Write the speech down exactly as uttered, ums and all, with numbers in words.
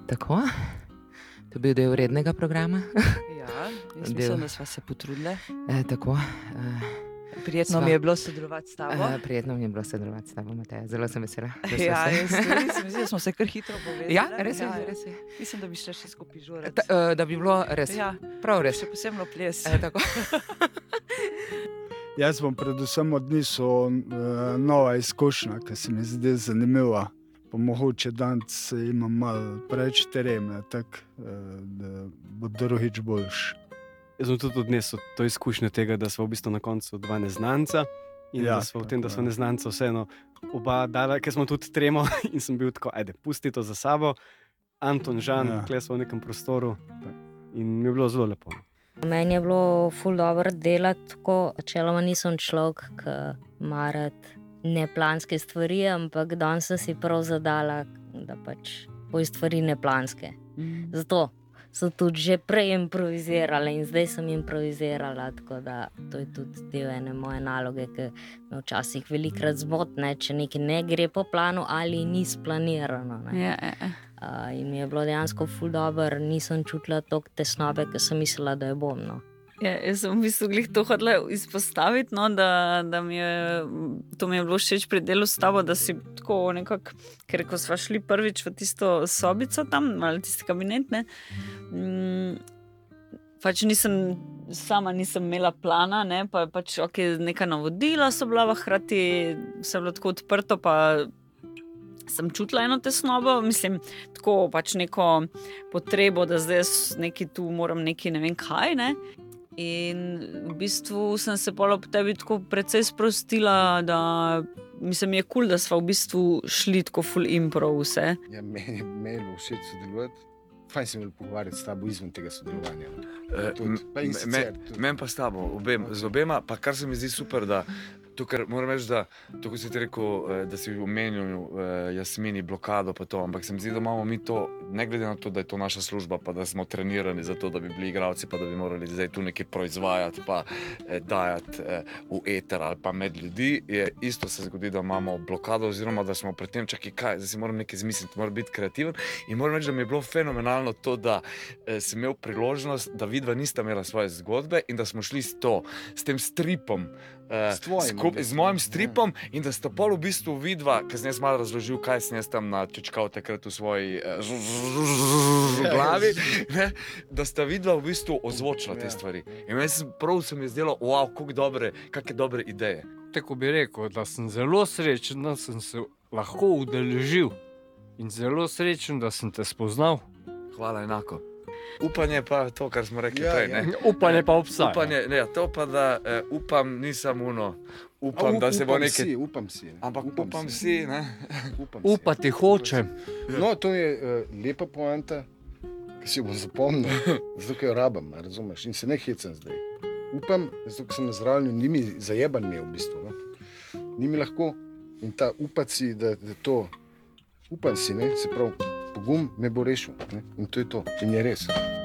Tako, to je bil del rednega programa. Ja, jaz Del. mislim, da sva se potrudile. E, tako, e, Prijetno Sva. mi je bilo sodelovati s tabo. e, prijetno mi je bilo sodelovati s tabo, Mateja. Zelo sem vesela. da sva Ja, se- jaz tudi, se mi zdi, da smo se kar hitro povezali. Ja, res je, res je. Mislim, da bi šli še skupaj žurati. Ta, e, da bi bilo res, Ja, prav res. še posebno ples. E, tako. Jaz bom predvsem odnesel uh, nova izkušnja, ki se mi zdi zanimiva. Pa mogoče danes imam malo preveč terena, tako uh, da bo drugič boljš. Jaz sem tudi odnesel to izkušnjo tega, da smo v bistvu na koncu dva neznanca in Ja, da smo v tem, da tako smo je. neznanca vseeno oba dala, ker smo tudi tremo in sem bil tako, ajde, pusti to za sabo. Anton, Žan, Ja. ja. Kle smo v nekem prostoru in mi je bilo zelo lepo. Meni je bilo ful dobro delati tako. Načeloma nisem človek, ki mara neplanske stvari, ampak danes sem si prav zadala, da pač bojo stvari neplanske. Mm. Zato sem tudi že prej improvizirala in zdaj sem improvizirala, tako da to je tudi del ene moje naloge, ki me včasih velikokrat zmotne, če nekaj ne gre po planu ali ni splanirano. Ne. Ja, ja, ja. Uh, in mi je bilo dejansko ful dobro, nisem čutila toliko tesnobe, ker sem mislila, da jo bom. No. Ja, jaz sem v bistvu glih to hotela izpostaviti, no, da, da mi je, to mi je bilo všeč pri delu s tabo, da si tako nekako, ker ko sva šli prvič v tisto sobico tam, ali tisti kabinet, ne, mm, pač nisem, sama nisem imela plana, ne, pa pač ok, neka navodila so bila, hkrati se je bilo tako odprto, pa sem čutila eno tesnobo, mislim, tako pač neko potrebo, da zdaj jaz nekaj tu moram nekaj ne vem kaj, ne. In v bistvu sem se pol ob tebi tako precej sprostila, da mislim, je kul, da sva v bistvu šli tako full improv vse. Ja, meni, meni je bilo všeč sodelovati. Fajn se mi je pogovarjati s tabo izven tega sodelovanja. Eh, Tudi, pa in me- sicer tudi. Meni pa s tabo, obem, z obema, pa kar se mi zdi super, da to, kar moram reči, da to, ko si ti rekel, eh, da si omenil eh, Jasmini blokado pa to, ampak se mi zdi, da imamo mi to, ne glede na to, da je to naša služba, pa da smo trenirani za to, da bi bili igralci, pa da bi morali zdaj tu nekaj proizvajati, pa eh, dajati eh, v eter ali pa med ljudi, je isto se zgodi, da imamo blokado oziroma da smo pred tem, čakaj kaj, zdaj si moram nekaj izmisliti, moram biti kreativen in moram reči, da mi je bilo fenomenalno to, da eh, sem imel priložnost, da vidva nista imela svoje zgodbe in da smo šli s to, s tem stripom, eh, S tvojim, skup, v bistvu. z mojim Ja. stripom in da sta pol v bistvu vidva, ker sem jaz malo razložil, kaj sem jaz tam načečkal takrat v svoji eh, glavi, ne, da sta vidva v bistvu ozvočila te Ja. stvari. In meni se prav se mi je zdelo, wow, koliko dobre, kakšne dobre ideje. Tako bi rekel, da sem zelo srečen, da sem se lahko udeležil in zelo srečen, da sem te spoznal. Hvala enako. Upanje pa to, kar smo rekli Ja, prej, ja. ne. Upanje pa obstaja. Upanje, ne, to pa da eh, upam, nisem uno, upam, A, up- da se bo upam nekaj... Si, upam si. ne. Ampak upam si, ne. Upam si. Upati hočem. No, to je uh, lepa poanta, ki si jo bom zapomnil, zato ker jo rabim, a razumeš, in se ne hecam zdaj. Upam, zato ker sem na zdravljenju, ni mi zajeban mi je v bistvu. No. Ni mi lahko in ta upati si, da, da to, upam si, ne, se pravi, pogum me bo rešil, ne, in to je to, in je res.